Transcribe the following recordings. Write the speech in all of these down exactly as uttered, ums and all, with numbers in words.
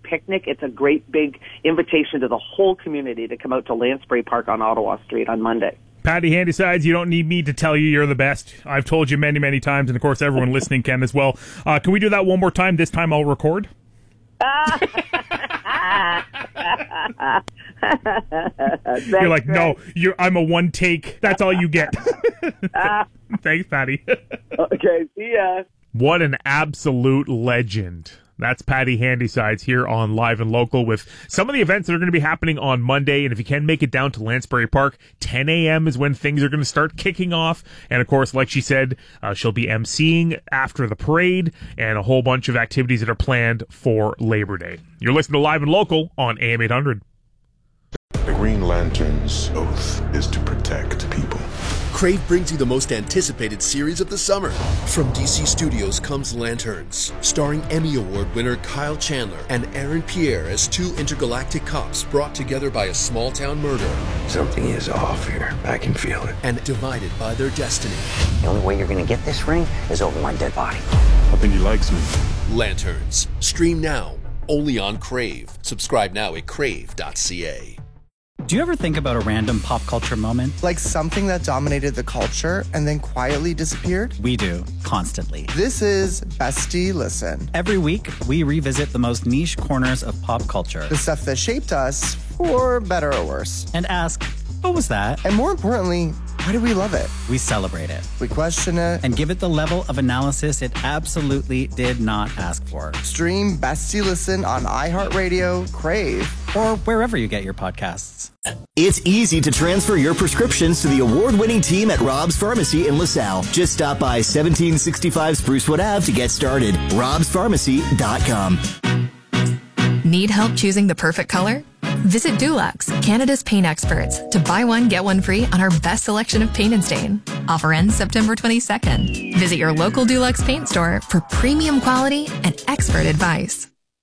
picnic. It's a great big invitation to the whole community to come out to Lansbury Park on Ottawa Street on Monday. Patty Handysides, you don't need me to tell you you're the best. I've told you many, many times, and of course everyone listening can as well. Uh, can we do that one more time? This time I'll record. You're like, no, you're, I'm a one take. That's all you get. Thanks, Patty. Okay, see ya. What an absolute legend. That's Patty Handysides here on Live and Local with some of the events that are going to be happening on Monday. And if you can make it down to Lansbury Park, ten a.m. is when things are going to start kicking off. And of course, like she said, uh, she'll be emceeing after the parade and a whole bunch of activities that are planned for Labor Day. You're listening to Live and Local on A M eight hundred. The Green Lantern's oath is to protect people. Crave brings you the most anticipated series of the summer. From D C Studios comes Lanterns, starring Emmy Award winner Kyle Chandler and Aaron Pierre as two intergalactic cops brought together by a small-town murder. Something is off here. I can feel it. And divided by their destiny. The only way you're going to get this ring is over my dead body. I think he likes me. Lanterns. Stream now, only on Crave. Subscribe now at crave dot c a. Do you ever think about a random pop culture moment? Like something that dominated the culture and then quietly disappeared? We do, constantly. This is Bestie Listen. Every week, we revisit the most niche corners of pop culture. The stuff that shaped us, for better or worse. And ask, what was that? And more importantly, why do we love it? We celebrate it. We question it. And give it the level of analysis it absolutely did not ask for. Stream Bestie Listen on iHeartRadio, Crave, or wherever you get your podcasts. It's easy to transfer your prescriptions to the award-winning team at Rob's Pharmacy in LaSalle. Just stop by seventeen sixty-five Sprucewood Avenue to get started. robs pharmacy dot com. Need help choosing the perfect color? Visit Dulux, Canada's paint experts, to buy one, get one free on our best selection of paint and stain. Offer ends September twenty-second. Visit your local Dulux paint store for premium quality and expert advice.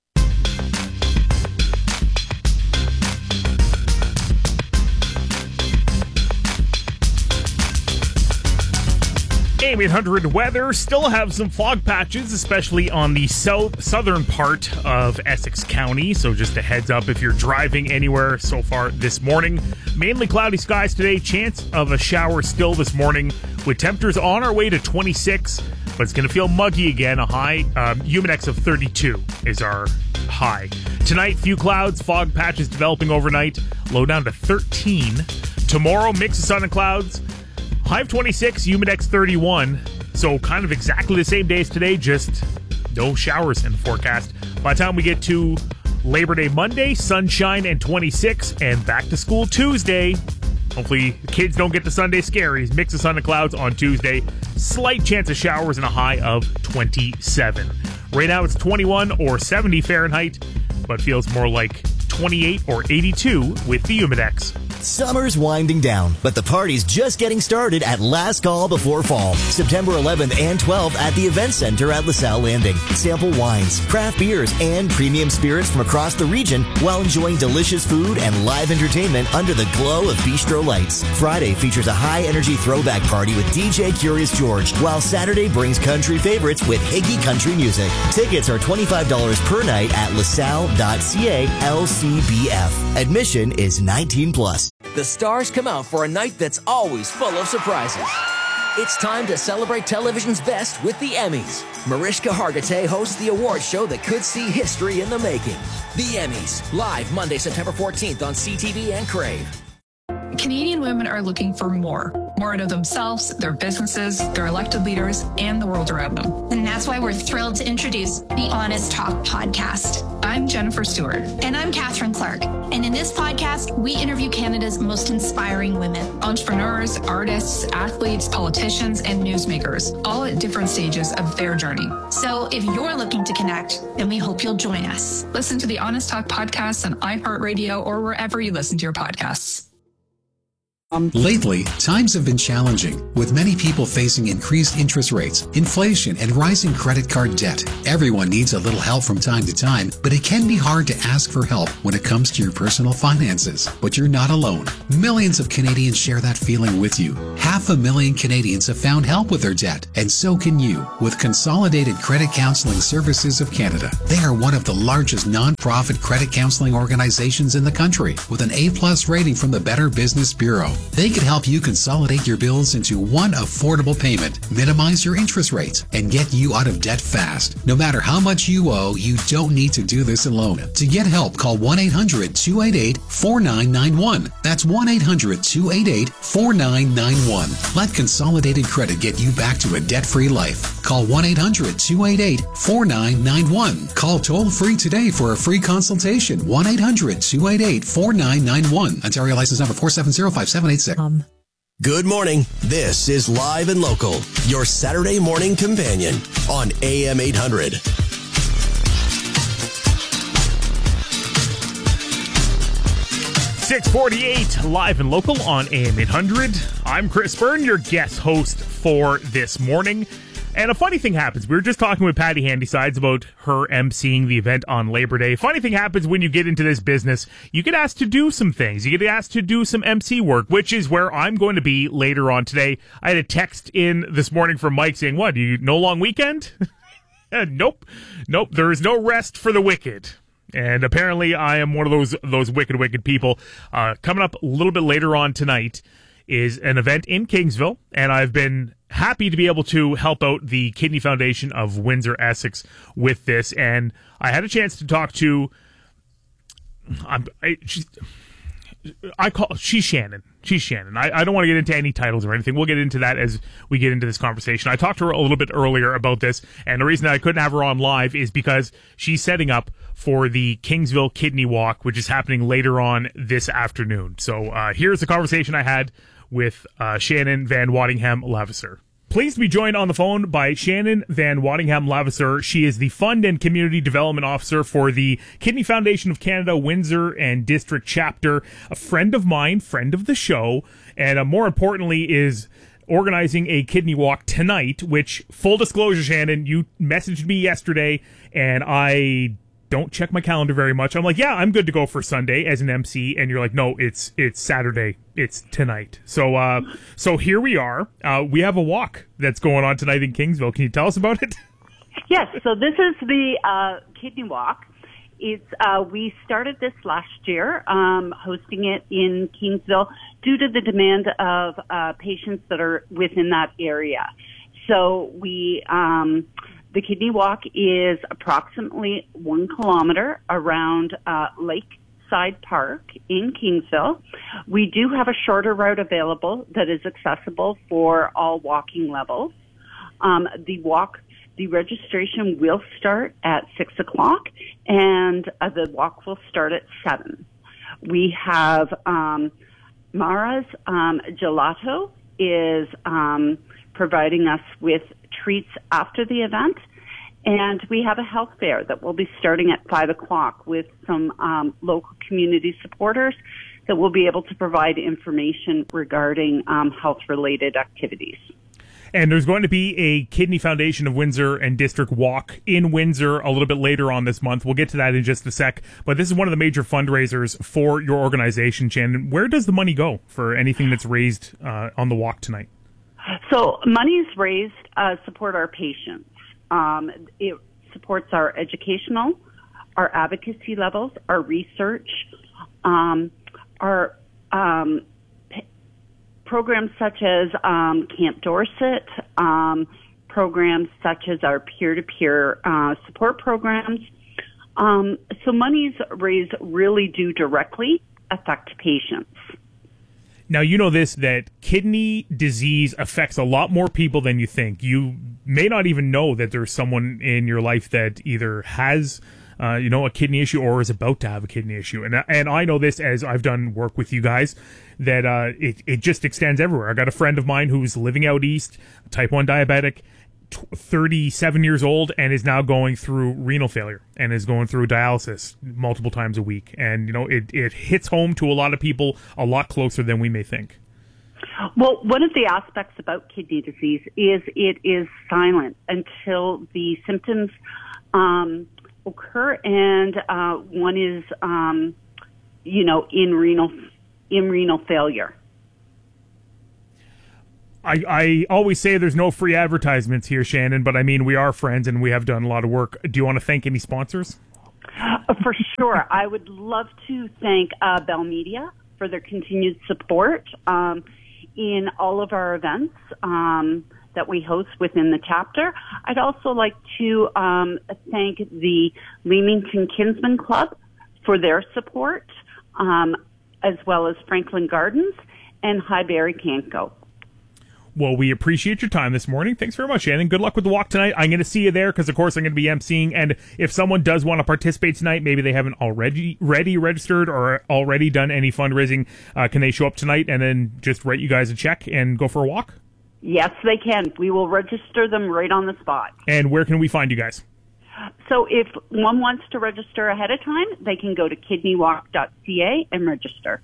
A M eight hundred weather. Still have some fog patches, especially on the south southern part of Essex County. So just a heads up if you're driving anywhere so far this morning. Mainly cloudy skies today. Chance of a shower still this morning with temperatures on our way to twenty-six. But it's going to feel muggy again. A high um, Humidex of thirty-two is our high. Tonight, few clouds, fog patches developing overnight. Low down to thirteen. Tomorrow, mix of sun and clouds. High of twenty-six, Humidex thirty-one. So kind of exactly the same day as today, just no showers in the forecast. By the time we get to Labor Day Monday, sunshine and twenty-six, and back to school Tuesday. Hopefully the kids don't get the Sunday scaries. Mix of sun and clouds on Tuesday. Slight chance of showers and a high of twenty-seven. Right now it's twenty-one or seventy Fahrenheit, but feels more like twenty-eight or eighty-two with the Humidex. Summer's winding down, but the party's just getting started at Last Call Before Fall. September eleventh and twelfth at the Event Center at LaSalle Landing. Sample wines, craft beers, and premium spirits from across the region while enjoying delicious food and live entertainment under the glow of bistro lights. Friday features a high-energy throwback party with D J Curious George, while Saturday brings country favorites with Higgy Country Music. Tickets are twenty-five dollars per night at lasalle dot c a L C B F. Admission is nineteen plus. The stars come out for a night that's always full of surprises. It's time to celebrate television's best with the Emmys. Mariska Hargitay hosts the award show that could see history in the making. The Emmys, live Monday, September fourteenth on C T V and Crave. Canadian women are looking for more. More out of themselves, their businesses, their elected leaders, and the world around them. And that's why we're thrilled to introduce the Honest Talk podcast. I'm Jennifer Stewart. And I'm Catherine Clark. And in this podcast, we interview Canada's most inspiring women. Entrepreneurs, artists, athletes, politicians, and newsmakers, all at different stages of their journey. So if you're looking to connect, then we hope you'll join us. Listen to the Honest Talk podcast on iHeartRadio or wherever you listen to your podcasts. Lately, times have been challenging, with many people facing increased interest rates, inflation, and rising credit card debt. Everyone needs a little help from time to time, but it can be hard to ask for help when it comes to your personal finances. But you're not alone. Millions of Canadians share that feeling with you. Half a million Canadians have found help with their debt, and so can you with Consolidated Credit Counseling Services of Canada. They are one of the largest non-profit credit counseling organizations in the country, with an A-plus rating from the Better Business Bureau. They can help you consolidate your bills into one affordable payment, minimize your interest rates, and get you out of debt fast. No matter how much you owe, you don't need to do this alone. To get help, call one eight hundred two eight eight four nine nine one. That's one eight hundred two eight eight four nine nine one. Let Consolidated Credit get you back to a debt-free life. Call one eight hundred two eight eight four nine nine one. Call toll-free today for a free consultation. one eight hundred two eight eight four nine nine one. Ontario license number four seven zero five seven eight six. Um. Good morning. This is Live and Local, your Saturday morning companion on A M eight hundred. six forty-eight, Live and Local on A M eight hundred. I'm Chris Byrne, your guest host for this morning. And a funny thing happens. We were just talking with Patty Handysides about her emceeing the event on Labor Day. Funny thing happens when you get into this business. You get asked to do some things. You get asked to do some M C work, which is where I'm going to be later on today. I had a text in this morning from Mike saying, what, do you no long weekend? Nope. Nope. There is no rest for the wicked. And apparently I am one of those those wicked, wicked people. Uh, coming up a little bit later on tonight is an event in Kingsville, and I've been happy to be able to help out the Kidney Foundation of Windsor, Essex with this. And I had a chance to talk to, I'm, I, she's, I call, she's Shannon. She's Shannon. I, I don't want to get into any titles or anything. We'll get into that as we get into this conversation. I talked to her a little bit earlier about this, and the reason I couldn't have her on live is because she's setting up for the Kingsville Kidney Walk, which is happening later on this afternoon. So uh, here's the conversation I had with uh, Shannon Van Waddingham Lavisser. Pleased to be joined on the phone by Shannon Van Waddingham Lavisser. She is the Fund and Community Development Officer for the Kidney Foundation of Canada, Windsor and District Chapter. A friend of mine, friend of the show, and uh, more importantly is organizing a kidney walk tonight, which, full disclosure, Shannon, you messaged me yesterday, and I don't check my calendar very much. I'm like, yeah, I'm good to go for Sunday as an M C, and you're like, no, it's it's Saturday, it's tonight. So uh, so here we are. Uh, we have a walk that's going on tonight in Kingsville. Can you tell us about it? Yes, so this is the uh, Kidney Walk. It's uh, we started this last year, um, hosting it in Kingsville due to the demand of uh, patients that are within that area. So we um, the Kidney Walk is approximately one kilometer around uh, Lakeside Park in Kingsville. We do have a shorter route available that is accessible for all walking levels. Um, the walk, the registration will start at six o'clock, and uh, the walk will start at seven. We have um, Mara's um, Gelato is um, providing us with treats after the event, and we have a health fair that will be starting at five o'clock with some um, local community supporters that will be able to provide information regarding um, health-related activities. And there's going to be a Kidney Foundation of Windsor and District Walk in Windsor a little bit later on this month. We'll get to that in just a sec. But this is one of the major fundraisers for your organization, Shannon. Where does the money go for anything that's raised uh, on the walk tonight? So monies raised uh, support our patients. Um, it supports our educational, our advocacy levels, our research, um, our um, p- programs such as um, Camp Dorset, um, programs such as our peer-to-peer uh, support programs. Um, so monies raised really do directly affect patients. Now, you know this, that kidney disease affects a lot more people than you think. You may not even know that there's someone in your life that either has, uh, you know, a kidney issue or is about to have a kidney issue. And, and I know this as I've done work with you guys, that uh, it, it just extends everywhere. I got a friend of mine who's living out east, type one diabetic, thirty-seven years old, and is now going through renal failure and is going through dialysis multiple times a week. And, you know, it, it hits home to a lot of people a lot closer than we may think. Well, one of the aspects about kidney disease is it is silent until the symptoms um, occur, and uh, one is, um, you know, in renal in renal failure. I, I always say there's no free advertisements here, Shannon, but I mean, we are friends and we have done a lot of work. Do you want to thank any sponsors? Uh, for sure. I would love to thank uh, Bell Media for their continued support um, in all of our events um, that we host within the chapter. I'd also like to um, thank the Leamington Kinsman Club for their support, um, as well as Franklin Gardens and Highbury Canco. Well, we appreciate your time this morning. Thanks very much, Shannon. Good luck with the walk tonight. I'm going to see you there because, of course, I'm going to be emceeing. And if someone does want to participate tonight, maybe they haven't already ready registered or already done any fundraising, uh, can they show up tonight and then just write you guys a check and go for a walk? Yes, they can. We will register them right on the spot. And where can we find you guys? So if one wants to register ahead of time, they can go to kidney walk dot c a and register.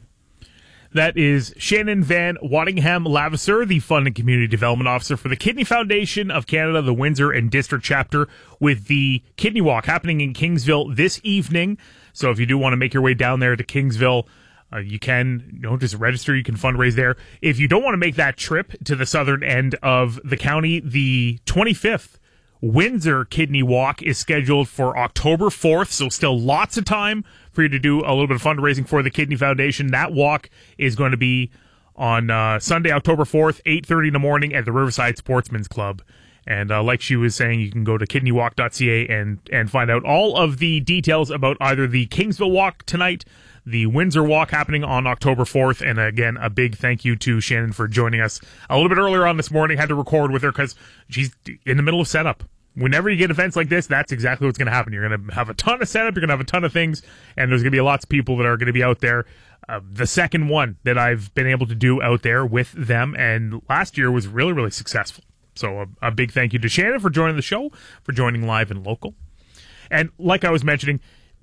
That is Shannon Van Waddingham-Lavisser, the Fund and Community Development Officer for the Kidney Foundation of Canada, the Windsor and District Chapter, with the Kidney Walk happening in Kingsville this evening. So if you do want to make your way down there to Kingsville, uh, you can, you know, just register. You can fundraise there. If you don't want to make that trip to the southern end of the county, the twenty-fifth Windsor Kidney Walk is scheduled for October fourth, so still lots of time for you to do a little bit of fundraising for the Kidney Foundation. That walk is going to be on uh, Sunday, October fourth, eight thirty in the morning at the Riverside Sportsman's Club. And uh, like she was saying, you can go to kidney walk dot c a and, and find out all of the details about either the Kingsville Walk tonight, the Windsor Walk happening on October fourth. And again, a big thank you to Shannon for joining us a little bit earlier on this morning. Had to record with her because she's in the middle of setup. Whenever you get events like this, that's exactly what's going to happen. You're going to have a ton of setup, you're going to have a ton of things, and there's going to be lots of people that are going to be out there. Uh, the second one that I've been able to do out there with them, and last year was really, really successful. So a, a big thank you to Shannon for joining the show, for joining Live and Local. And like I was mentioning,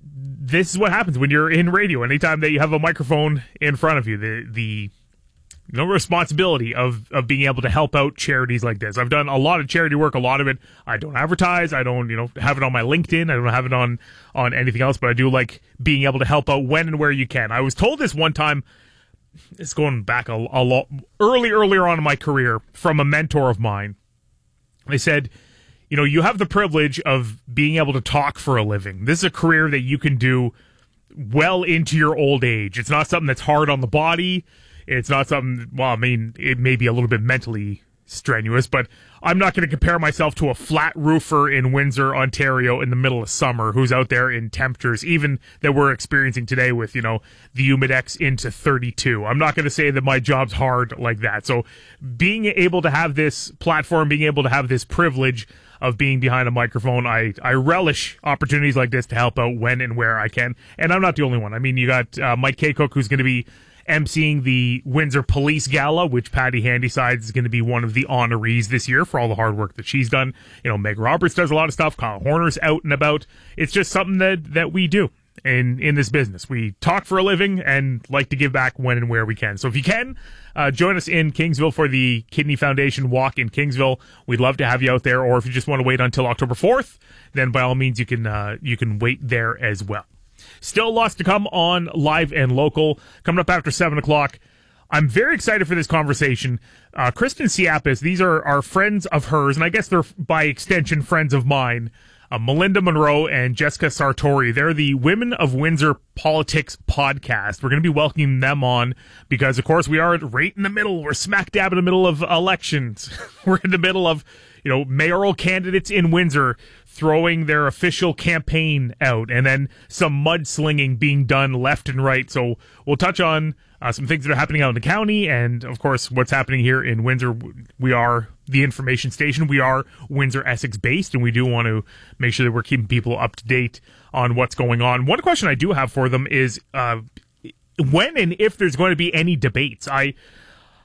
this is what happens when you're in radio. Anytime that you have a microphone in front of you, the the no responsibility of, of being able to help out charities like this. I've done a lot of charity work, a lot of it I don't advertise, I don't, you know, have it on my LinkedIn, I don't have it on, on anything else, but I do like being able to help out when and where you can. I was told this one time, it's going back a, a lot, early, earlier on in my career, from a mentor of mine. They said, you know, you have the privilege of being able to talk for a living. This is a career that you can do well into your old age. It's not something that's hard on the body. It's not something, well, I mean, it may be a little bit mentally strenuous, but I'm not going to compare myself to a flat roofer in Windsor, Ontario in the middle of summer who's out there in temperatures, even that we're experiencing today with, you know, the Humidex into thirty-two. I'm not going to say that my job's hard like that. So being able to have this platform, being able to have this privilege of being behind a microphone, I, I relish opportunities like this to help out when and where I can. And I'm not the only one. I mean, you got uh, Mike Kaycook, who's going to be emceeing the Windsor Police Gala, which Patty Handysides is going to be one of the honorees this year for all the hard work that she's done. You know, Meg Roberts does a lot of stuff. Kyle Horner's out and about. It's just something that, that we do in, in this business. We talk for a living and like to give back when and where we can. So if you can, uh, join us in Kingsville for the Kidney Foundation Walk in Kingsville. We'd love to have you out there. Or if you just want to wait until October fourth, then by all means you can, uh, you can wait there as well. Still lots to come on Live and Local. Coming up after seven o'clock. I'm very excited for this conversation. Uh, Kristen Siapis, these are, are friends of hers, and I guess they're, by extension, friends of mine. Uh, Melinda Monroe and Jessica Sartori. They're the Women of Windsor Politics podcast. We're going to be welcoming them on because, of course, we are right in the middle. We're smack dab in the middle of elections. We're in the middle of, you know, mayoral candidates in Windsor throwing their official campaign out, and then some mudslinging being done left and right. So we'll touch on uh, some things that are happening out in the county, and of course what's happening here in Windsor. We are the information station. We are Windsor Essex based, and we do want to make sure that we're keeping people up to date on what's going on. One question I do have for them is uh, when and if there's going to be any debates. I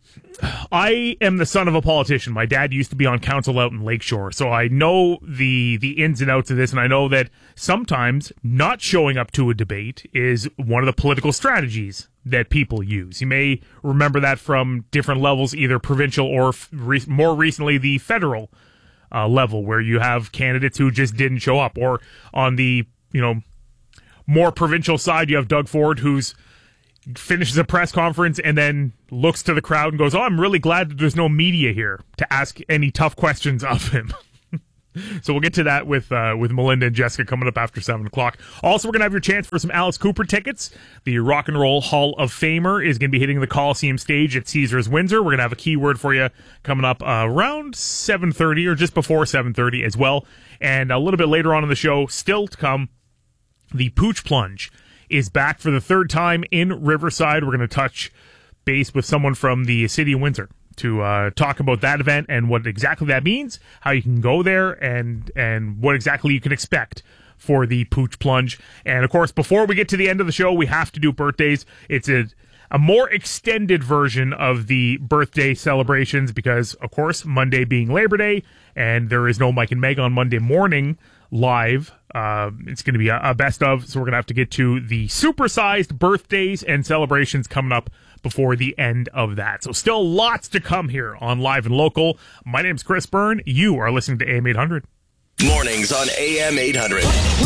I am the son of a politician. My dad used to be on council out in Lakeshore, so I know the the ins and outs of this, and I know that sometimes not showing up to a debate is one of the political strategies that people use. You may remember that from different levels, either provincial or re- more recently the federal uh, level, where you have candidates who just didn't show up, or on the you know more provincial side, you have Doug Ford, who's finishes a press conference and then looks to the crowd and goes, oh, I'm really glad that there's no media here to ask any tough questions of him. So we'll get to that with uh, with Melinda and Jessica coming up after seven o'clock. Also, we're going to have your chance for some Alice Cooper tickets. The Rock and Roll Hall of Famer is going to be hitting the Coliseum stage at Caesars Windsor. We're going to have a keyword for you coming up uh, around seven thirty or just before seven thirty as well. And a little bit later on in the show, still to come, the Pooch Plunge is back for the third time in Riverside. We're going to touch base with someone from the city of Windsor to uh, talk about that event and what exactly that means, how you can go there, and and what exactly you can expect for the Pooch Plunge. And, of course, before we get to the end of the show, we have to do birthdays. It's a, a more extended version of the birthday celebrations because, of course, Monday being Labor Day, and there is no Mike and Meg on Monday morning live. Uh, it's going to be a, a best of, so we're going to have to get to the supersized birthdays and celebrations coming up before the end of that. So still lots to come here on Live and Local. My name's Chris Byrne. You are listening to A M eight hundred. Mornings on A M eight hundred.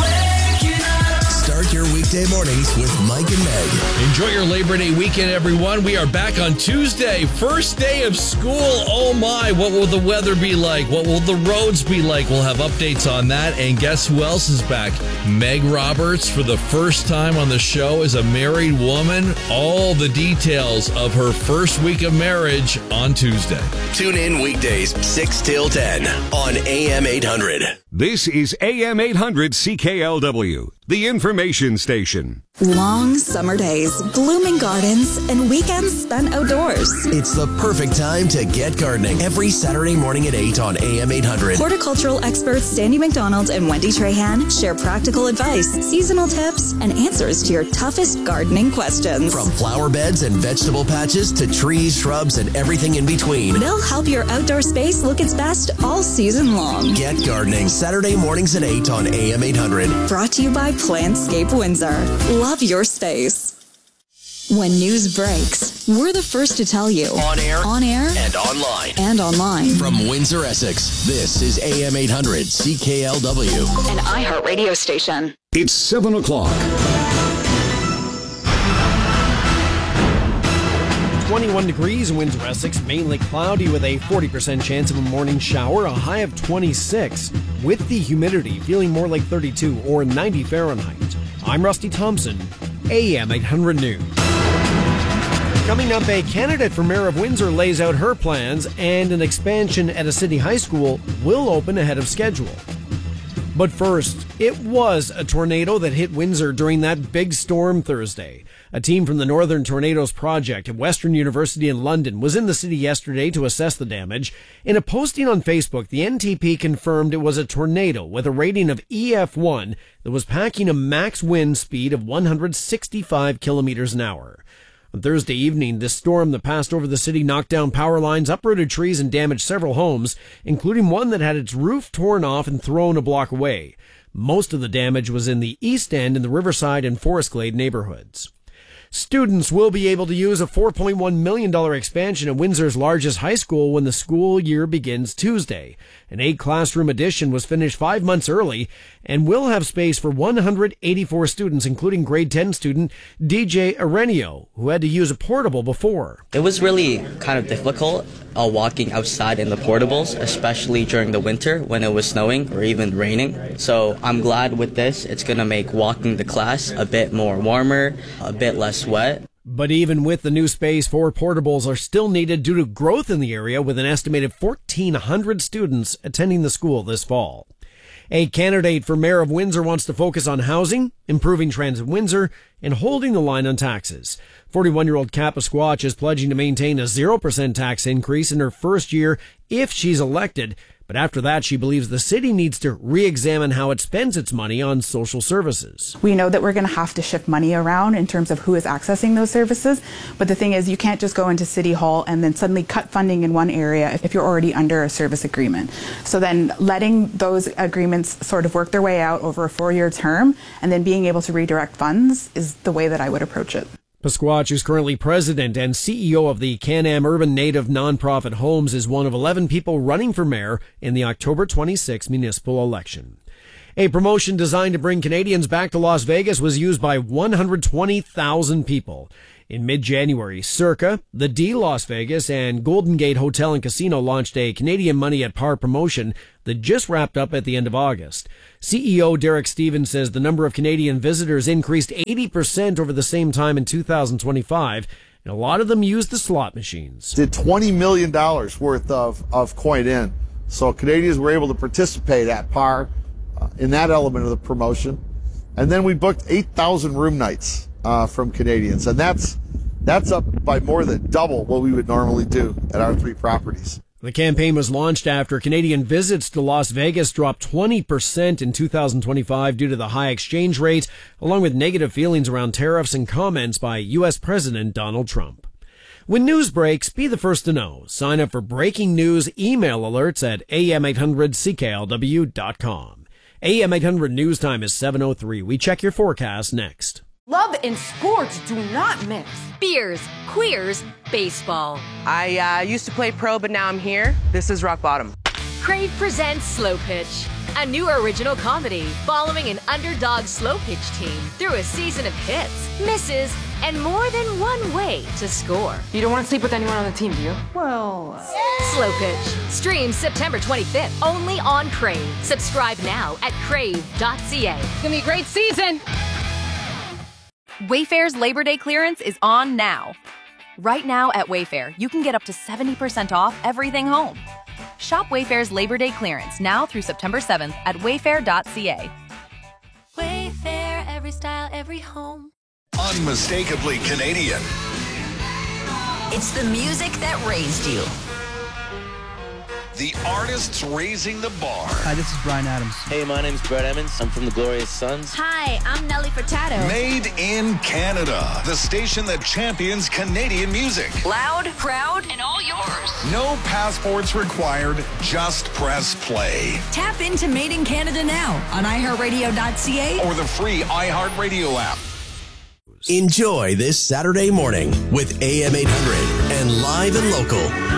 Start your weekday mornings with Mike and Meg. Enjoy your Labor Day weekend, everyone. We are back on Tuesday, first day of school. Oh my, what will the weather be like? What will the roads be like? We'll have updates on that. And guess who else is back? Meg Roberts, for the first time on the show, is a married woman. All the details of her first week of marriage on Tuesday. Tune in weekdays six till ten on A M eight hundred. This is A M eight hundred C K L W, the information station. Long summer days, blooming gardens, and weekends spent outdoors. It's the perfect time to get gardening. Every Saturday morning at eight on A M eight hundred. Horticultural experts Sandy McDonald and Wendy Trahan share practical advice, seasonal tips, and answers to your toughest gardening questions. From flower beds and vegetable patches to trees, shrubs, and everything in between. They'll help your outdoor space look its best all season long. Get gardening Saturday mornings at eight on A M eight hundred. Brought to you by Plantscape Windsor. Love your space. When news breaks, we're the first to tell you. On air, on air, and online. And online. From Windsor, Essex, this is A M eight hundred C K L W. An iHeart radio station. It's seven o'clock. twenty-one degrees in Windsor, Essex, mainly cloudy with a forty percent chance of a morning shower, a high of twenty-six. With the humidity feeling more like thirty-two or ninety Fahrenheit. I'm Rusty Thompson, A M eight hundred News. Coming up, a candidate for mayor of Windsor lays out her plans, and an expansion at a city high school will open ahead of schedule. But first, it was a tornado that hit Windsor during that big storm Thursday. A team from the Northern Tornadoes Project at Western University in London was in the city yesterday to assess the damage. In a posting on Facebook, the N T P confirmed it was a tornado with a rating of E F one that was packing a max wind speed of one hundred sixty-five kilometers an hour. On Thursday evening, this storm that passed over the city knocked down power lines, uprooted trees, and damaged several homes, including one that had its roof torn off and thrown a block away. Most of the damage was in the East End and the Riverside and Forest Glade neighborhoods. Students will be able to use a four point one million dollars expansion at Windsor's largest high school when the school year begins Tuesday. An eight-classroom addition was finished five months early and will have space for one hundred eighty-four students, including grade ten student D J Arenio, who had to use a portable before. It was really kind of difficult uh, walking outside in the portables, especially during the winter when it was snowing or even raining. So I'm glad with this, it's going to make walking to class a bit more warmer, a bit less wet. But even with the new space, four portables are still needed due to growth in the area, with an estimated fourteen hundred students attending the school this fall. A candidate for mayor of Windsor wants to focus on housing, improving transit in Windsor, and holding the line on taxes. forty-one-year-old Kappa Squatch is pledging to maintain a zero percent tax increase in her first year if she's elected, But after that, she believes the city needs to re-examine how it spends its money on social services. We know that we're going to have to shift money around in terms of who is accessing those services. But the thing is, you can't just go into City Hall and then suddenly cut funding in one area if you're already under a service agreement. So then letting those agreements sort of work their way out over a four-year term and then being able to redirect funds is the way that I would approach it. Pasquach, who's currently president and C E O of the Can-Am Urban Native Nonprofit Homes, is one of eleven people running for mayor in the October twenty-sixth municipal election. A promotion designed to bring Canadians back to Las Vegas was used by one hundred twenty thousand people. In mid-January, Circa, the D Las Vegas, and Golden Gate Hotel and Casino launched a Canadian Money at Par promotion that just wrapped up at the end of August. C E O Derek Stevens says the number of Canadian visitors increased eighty percent over the same time in two thousand twenty-five, and a lot of them used the slot machines. Did twenty million dollars worth of, of coin in. So Canadians were able to participate at par uh, in that element of the promotion. And then we booked eight thousand room nights uh, from Canadians, and that's that's up by more than double what we would normally do at our three properties. The campaign was launched after Canadian visits to Las Vegas dropped twenty percent in two thousand twenty-five due to the high exchange rate, along with negative feelings around tariffs and comments by U S President Donald Trump. When news breaks, be the first to know. Sign up for breaking news email alerts at A M eight hundred C K L W dot com. A M eight hundred news time is seven oh three. We check your forecast next. Love and sports do not mix. Beers, queers, baseball. I uh, used to play pro, but now I'm here. This is rock bottom. Crave presents Slow Pitch, a new original comedy following an underdog slow pitch team through a season of hits, misses, and more than one way to score. You don't want to sleep with anyone on the team, do you? Well... Slow Pitch. Streams September twenty-fifth, only on Crave. Subscribe now at crave dot c a. It's going to be a great season. Wayfair's Labor Day clearance is on now. Right now at Wayfair, you can get up to seventy percent off everything home. Shop Wayfair's Labor Day clearance now through September seventh at wayfair dot c a. Wayfair, every style, every home. Unmistakably Canadian. It's the music that raised you. The artists raising the bar. Hi, this is Bryan Adams. Hey, my name's Brett Emmons. I'm from the Glorious Sons. Hi, I'm Nelly Furtado. Made in Canada. The station that champions Canadian music. Loud, proud, and all yours. No passports required. Just press play. Tap into Made in Canada now on i heart radio dot c a or the free iHeartRadio app. Enjoy this Saturday morning with A M eight hundred and Live and Local.